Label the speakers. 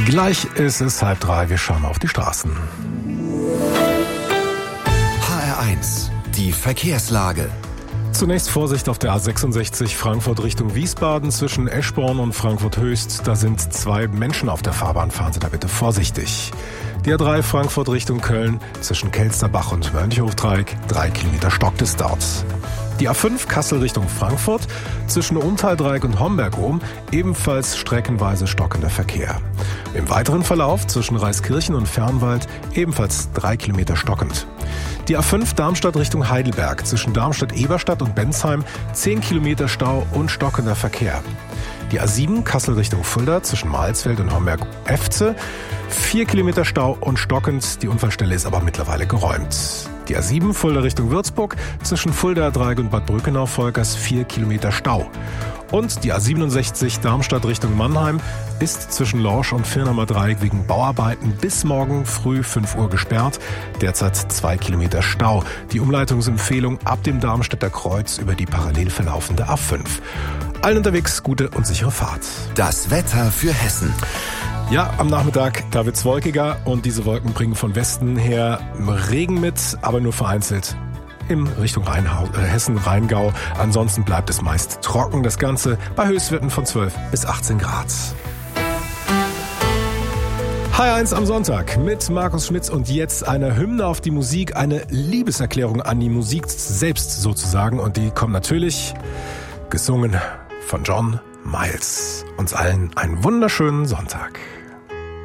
Speaker 1: Gleich ist es 2:30, wir schauen auf die Straßen.
Speaker 2: HR1, die Verkehrslage.
Speaker 1: Zunächst Vorsicht auf der A66 Frankfurt Richtung Wiesbaden zwischen Eschborn und Frankfurt Höchst. Da sind 2 Menschen auf der Fahrbahn, fahren Sie da bitte vorsichtig. Die A3 Frankfurt Richtung Köln zwischen Kelsterbach und Mönchhofdreieck, 3 Kilometer stockt es dort. Die A5 Kassel Richtung Frankfurt zwischen Unterdreieck und Homberg-Ohm ebenfalls streckenweise stockender Verkehr. Im weiteren Verlauf zwischen Reiskirchen und Fernwald ebenfalls 3 Kilometer stockend. Die A5 Darmstadt Richtung Heidelberg zwischen Darmstadt-Eberstadt und Bensheim 10 Kilometer Stau und stockender Verkehr. Die A7 Kassel Richtung Fulda zwischen Mahlsfeld und Homberg-Efze 4 Kilometer Stau und stockend. Die Unfallstelle ist aber mittlerweile geräumt. Die A7 Fulda Richtung Würzburg zwischen Fulda-Dreieck und Bad Brückenau-Volkers 4 Kilometer Stau. Und die A67 Darmstadt Richtung Mannheim ist zwischen Lorsch und Firnheimer Dreieck wegen Bauarbeiten bis morgen früh 5 Uhr gesperrt. Derzeit 2 Kilometer Stau. Die Umleitungsempfehlung ab dem Darmstädter Kreuz über die parallel verlaufende A5. Allen unterwegs gute und sichere Fahrt.
Speaker 2: Das Wetter für Hessen.
Speaker 1: Ja, am Nachmittag, da wird's wolkiger und diese Wolken bringen von Westen her Regen mit, aber nur vereinzelt in Richtung Hessen-Rheingau. Ansonsten bleibt es meist trocken, das Ganze bei Höchstwerten von 12 bis 18 Grad. HR1 am Sonntag mit Markus Schmitz und jetzt eine Hymne auf die Musik, eine Liebeserklärung an die Musik selbst sozusagen und die kommt natürlich gesungen von John Miles. Uns allen einen wunderschönen Sonntag.